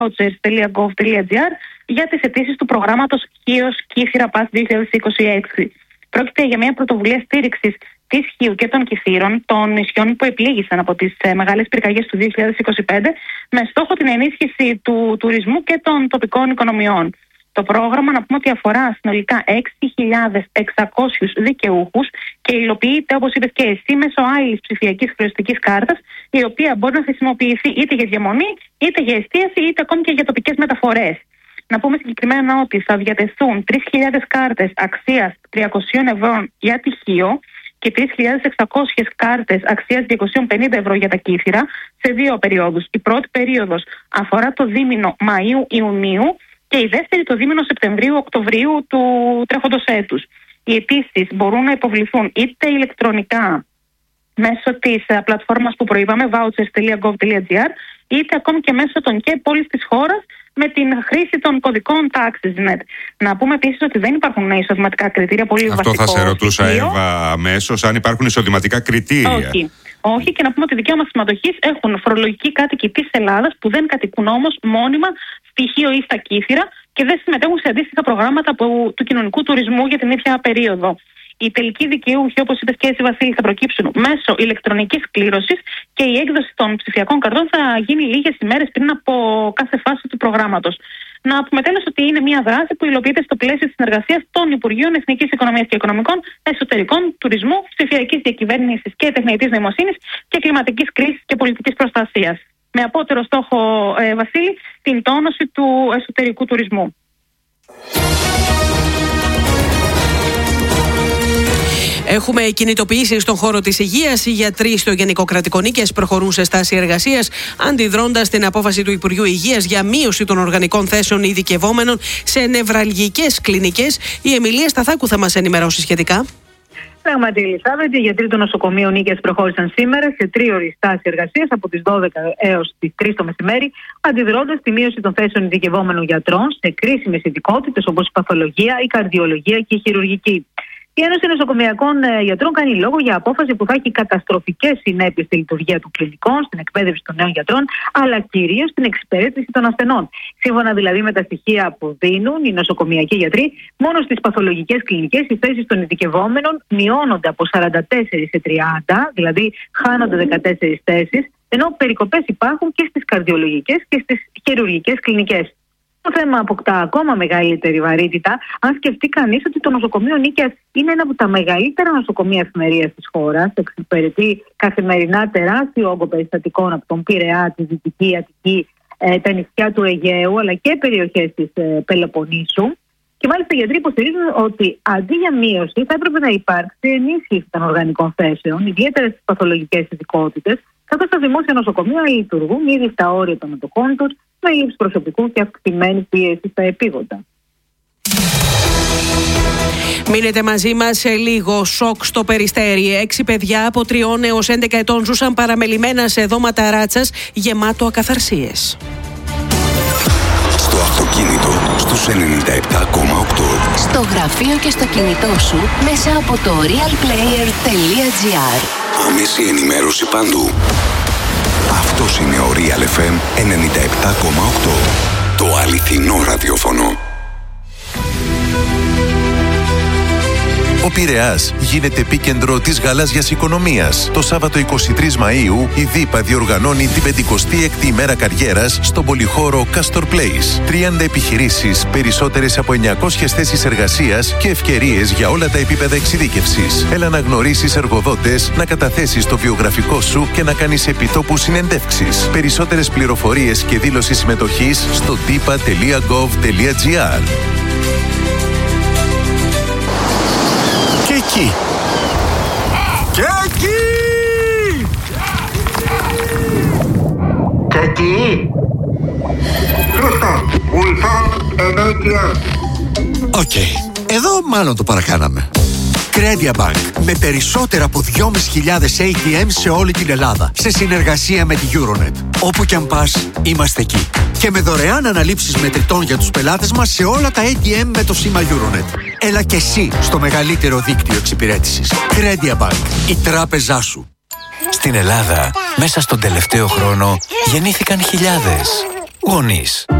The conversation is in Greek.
vouchers.gov.gr για τις αιτήσεις του προγράμματος HIOS Κύθυρα Pass 2026. Πρόκειται για μια πρωτοβουλία στήριξης της Χίου και των Κιθύρων, των νησιών που επλήγησαν από τις μεγάλες πυρκαγιές του 2025, με στόχο την ενίσχυση του τουρισμού και των τοπικών οικονομιών. Το πρόγραμμα, να πούμε ότι αφορά συνολικά 6.600 δικαιούχους και υλοποιείται, όπως είπες και εσύ, μέσω άειλης ψηφιακής χρεωστικής κάρτας, η οποία μπορεί να χρησιμοποιηθεί είτε για διαμονή, είτε για εστίαση, είτε ακόμη και για τοπικές μεταφορές. Να πούμε συγκεκριμένα ότι θα διατεθούν 3.000 κάρτες αξίας 300 ευρώ για τη Χίο και 3.600 κάρτες αξίας 250 ευρώ για τα Κύθυρα σε δύο περιόδους. Η πρώτη περίοδος αφορά το δίμηνο Μαΐου-Ιουνίου και η δεύτερη το δίμηνο Σεπτεμβρίου-Οκτωβρίου του τρέχοντος έτους. Οι αιτήσεις μπορούν να υποβληθούν είτε ηλεκτρονικά μέσω της πλατφόρμας που προείπαμε, vouchers.gov.gr, είτε ακόμη και μέσω των και πόλης της χώρας με την χρήση των κωδικών TaxisNet. Να πούμε επίσης ότι δεν υπάρχουν εισοδηματικά κριτήρια. Πολύ αυτό βασικό θα σε ρωτούσα, στοιχείο. Εύα, αμέσως, αν υπάρχουν εισοδηματικά κριτήρια. Όχι, και να πούμε ότι δικαίωμα συμμετοχής έχουν φορολογικοί κάτοικοι της Ελλάδας που δεν κατοικούν όμως μόνιμα στη Χίο ή στα Κύθυρα και δεν συμμετέχουν σε αντίστοιχα προγράμματα του κοινωνικού τουρισμού για την ίδια περίοδο. Οι τελικοί δικαιούχοι, όπως είπες και εσύ, Βασίλη, θα προκύψουν μέσω ηλεκτρονικής κλήρωσης και η έκδοση των ψηφιακών καρτών θα γίνει λίγες ημέρες πριν από κάθε φάση του προγράμματος. Να πούμε τέλος ότι είναι μια δράση που υλοποιείται στο πλαίσιο της συνεργασίας των Υπουργείων Εθνικής Οικονομίας και Οικονομικών, Εσωτερικών, Τουρισμού, Ψηφιακής Διακυβέρνησης και Τεχνητής Νοημοσύνης και Κλιματικής Κρίσης και Πολιτικής Προστασίας. Με απότερο στόχο, Βασίλη, την τόνωση του εσωτερικού τουρισμού. Έχουμε κινητοποιήσει στον χώρο της υγείας. Οι γιατροί στο Γενικό Κρατικό Νίκαιας προχωρούν σε στάση εργασίας, αντιδρώντας την απόφαση του Υπουργείου Υγείας για μείωση των οργανικών θέσεων ειδικευόμενων σε νευραλγικές κλινικές. Η Εμιλία Σταθάκου θα μας ενημερώσει σχετικά. Πράγματι, Ελισάβετ, οι γιατροί του νοσοκομείου Νίκαιας προχώρησαν σήμερα σε τρίωρη στάση εργασίας από τις 12 έως τις 3 το μεσημέρι, αντιδρώντας τη μείωση των θέσεων ειδικευόμενων γιατρών σε κρίσιμες ειδικότητες όπως η παθολογία, η καρδιολογία και η χειρουργική. Η Ένωση Νοσοκομειακών Γιατρών κάνει λόγο για απόφαση που θα έχει καταστροφικές συνέπειες στη λειτουργία των κλινικών, στην εκπαίδευση των νέων γιατρών, αλλά κυρίως στην εξυπηρέτηση των ασθενών. Σύμφωνα δηλαδή με τα στοιχεία που δίνουν οι νοσοκομειακοί γιατροί, μόνο στις παθολογικές κλινικές οι θέσεις των ειδικευόμενων μειώνονται από 44 σε 30, δηλαδή χάνονται 14 θέσεις, ενώ περικοπές υπάρχουν και στις καρδιολογικές και στις χειρουργικές κλινικές. Το θέμα αποκτά ακόμα μεγαλύτερη βαρύτητα αν σκεφτεί κανείς ότι το νοσοκομείο Νίκαιας είναι ένα από τα μεγαλύτερα νοσοκομεία εφημερίας της χώρας. Εξυπηρετεί καθημερινά τεράστιο όγκο περιστατικών από τον Πειραιά, τη Δυτική Αττική, τα νησιά του Αιγαίου αλλά και περιοχές της Πελοποννήσου. Και μάλιστα οι γιατροί υποστηρίζουν ότι αντί για μείωση θα έπρεπε να υπάρξει ενίσχυση των οργανικών θέσεων, ιδιαίτερα στις παθολογικές ειδικότητες, καθώς τα δημόσια νοσοκομεία λειτουργούν ήδη στα όρια των μετοχών τους, με έλλειψη προσωπικού και αυξημένη πίεση στα επίγοντα. Μείνετε μαζί μας σε λίγο. Σοκ στο Περιστέρι. 6 παιδιά από 3 έως 11 ετών ζούσαν παραμελημένα σε δώματα ράτσας γεμάτο ακαθαρσίες. Στο αυτοκίνητο στους 97,8. Στο γραφείο και στο κινητό σου μέσα από το realplayer.gr. Άμεση ενημέρωση παντού. Αυτός είναι ο Real FM 97,8. Το αληθινό ραδιόφωνο. Ο Πειραιάς γίνεται επίκεντρο της γαλάζιας οικονομίας. Το Σάββατο 23 Μαΐου η ΔΥΠΑ διοργανώνει την 56η ημέρα καριέρας στον πολυχώρο Castor Place. 30 επιχειρήσεις, περισσότερες από 900 θέσεις εργασίας και ευκαιρίες για όλα τα επίπεδα εξειδίκευσης. Έλα να γνωρίσεις εργοδότες, να καταθέσεις το βιογραφικό σου και να κάνεις επιτόπου συνεντεύξεις. Περισσότερες πληροφορίες και δήλωση συμμετοχής στο dipa.gov.gr. Και εκεί. Και εκεί. Και εκεί. Οκ. Εδώ μάλλον το παρακάναμε. Credia Bank. Με περισσότερα από 2.500 ATM σε όλη την Ελλάδα. Σε συνεργασία με τη Euronet. Όπου κι αν πας, είμαστε εκεί. Και με δωρεάν αναλήψεις μετρητών για τους πελάτες μας σε όλα τα ATM με το σήμα Euronet. Έλα και εσύ στο μεγαλύτερο δίκτυο εξυπηρέτησης. Credia Bank. Η τράπεζά σου. Στην Ελλάδα, μέσα στον τελευταίο χρόνο, γεννήθηκαν χιλιάδες. Γονείς.